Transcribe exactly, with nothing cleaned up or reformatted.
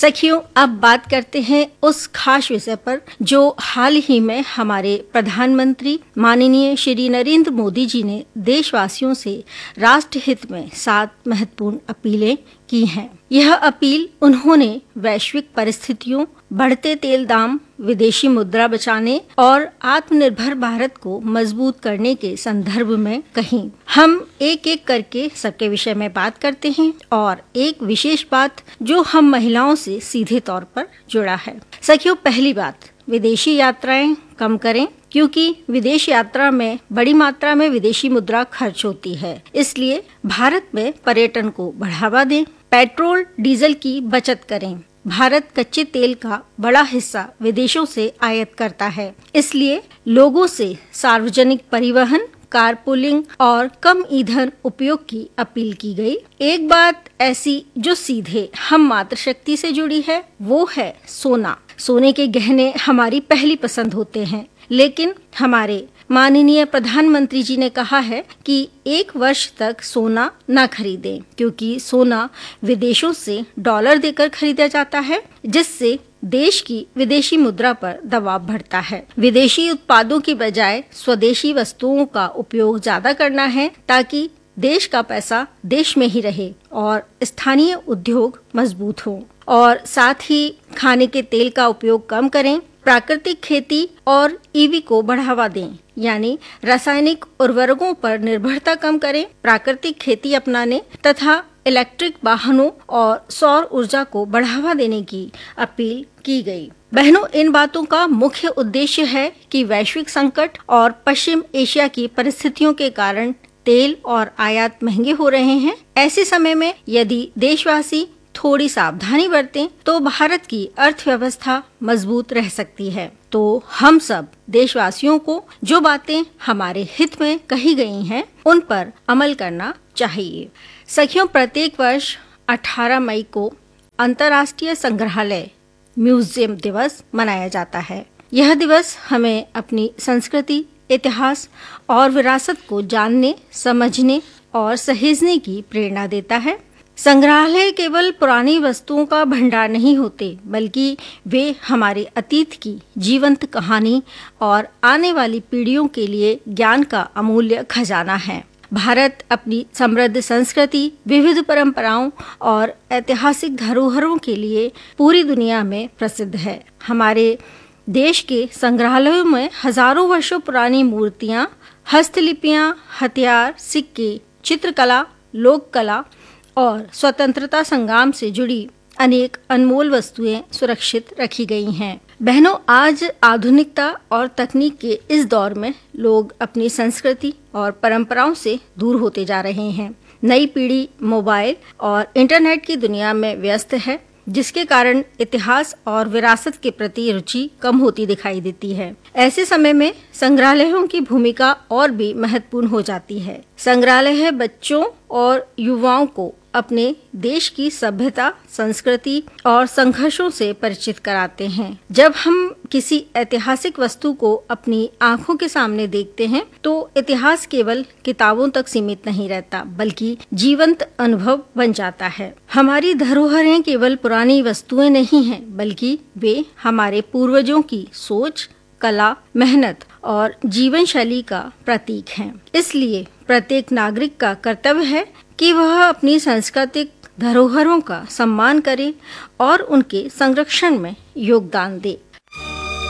सखियों, अब बात करते हैं उस खास विषय पर जो हाल ही में हमारे प्रधानमंत्री माननीय श्री नरेंद्र मोदी जी ने देशवासियों से राष्ट्र हित में सात महत्वपूर्ण अपीलें की हैं। यह अपील उन्होंने वैश्विक परिस्थितियों, बढ़ते तेल दाम, विदेशी मुद्रा बचाने और आत्मनिर्भर भारत को मजबूत करने के संदर्भ में कही। हम एक एक करके सबके विषय में बात करते हैं और एक विशेष बात जो हम महिलाओं से सीधे तौर पर जुड़ा है। सखियों, पहली बात, विदेशी यात्राएं कम करें, क्योंकि विदेश यात्रा में बड़ी मात्रा में विदेशी मुद्रा खर्च होती है। इसलिए भारत में पर्यटन को बढ़ावा दें। पेट्रोल डीजल की बचत करें। भारत कच्चे तेल का बड़ा हिस्सा विदेशों से आयात करता है, इसलिए लोगों से सार्वजनिक परिवहन, कारपूलिंग और कम ईंधन उपयोग की अपील की गई। एक बात ऐसी जो सीधे हम मातृशक्ति से जुड़ी है, वो है सोना। सोने के गहने हमारी पहली पसंद होते हैं, लेकिन हमारे माननीय प्रधानमंत्री जी ने कहा है कि एक वर्ष तक सोना न खरीदें, क्योंकि सोना विदेशों से डॉलर देकर खरीदा जाता है, जिससे देश की विदेशी मुद्रा पर दबाव बढ़ता है। विदेशी उत्पादों की बजाय स्वदेशी वस्तुओं का उपयोग ज्यादा करना है, ताकि देश का पैसा देश में ही रहे और स्थानीय उद्योग मजबूत हो। और साथ ही खाने के तेल का उपयोग कम करें। प्राकृतिक खेती और ईवी को बढ़ावा दें, यानी रासायनिक उर्वरकों पर निर्भरता कम करें। प्राकृतिक खेती अपनाने तथा इलेक्ट्रिक वाहनों और सौर ऊर्जा को बढ़ावा देने की अपील की गई। बहनों, इन बातों का मुख्य उद्देश्य है कि वैश्विक संकट और पश्चिम एशिया की परिस्थितियों के कारण तेल और आयात महंगे हो रहे हैं। ऐसे समय में यदि देशवासी थोड़ी सावधानी बरतें तो भारत की अर्थव्यवस्था मजबूत रह सकती है। तो हम सब देशवासियों को जो बातें हमारे हित में कही गई हैं, उन पर अमल करना चाहिए। सखियों, प्रत्येक वर्ष अठारह मई को अंतर्राष्ट्रीय संग्रहालय म्यूजियम दिवस मनाया जाता है। यह दिवस हमें अपनी संस्कृति, इतिहास और विरासत को जानने, समझने और सहेजने की प्रेरणा देता है। संग्रहालय केवल पुरानी वस्तुओं का भंडार नहीं होते, बल्कि वे हमारे अतीत की जीवंत कहानी और आने वाली पीढ़ियों के लिए ज्ञान का अमूल्य खजाना है। भारत अपनी समृद्ध संस्कृति, विविध परंपराओं और ऐतिहासिक धरोहरों के लिए पूरी दुनिया में प्रसिद्ध है। हमारे देश के संग्रहालयों में हजारों वर्षों पुरानी मूर्तियां, हस्तलिपियां, हथियार, सिक्के, चित्रकला, लोक कला और स्वतंत्रता संग्राम से जुड़ी अनेक अनमोल वस्तुएं सुरक्षित रखी गई हैं। बहनों, आज आधुनिकता और तकनीक के इस दौर में लोग अपनी संस्कृति और परंपराओं से दूर होते जा रहे हैं। नई पीढ़ी मोबाइल और इंटरनेट की दुनिया में व्यस्त है, जिसके कारण इतिहास और विरासत के प्रति रुचि कम होती दिखाई देती है। ऐसे समय में संग्रहालयों की भूमिका और भी महत्वपूर्ण हो जाती है। संग्रहालय बच्चों और युवाओं को अपने देश की सभ्यता, संस्कृति और संघर्षों से परिचित कराते हैं। जब हम किसी ऐतिहासिक वस्तु को अपनी आंखों के सामने देखते हैं, तो इतिहास केवल किताबों तक सीमित नहीं रहता, बल्कि जीवंत अनुभव बन जाता है। हमारी धरोहरें केवल पुरानी वस्तुएं नहीं हैं, बल्कि वे हमारे पूर्वजों की सोच, कला, मेहनत और जीवन शैली का प्रतीक हैं। इसलिए प्रत्येक नागरिक का कर्तव्य है कि वह अपनी सांस्कृतिक धरोहरों का सम्मान करे और उनके संरक्षण में योगदान दे।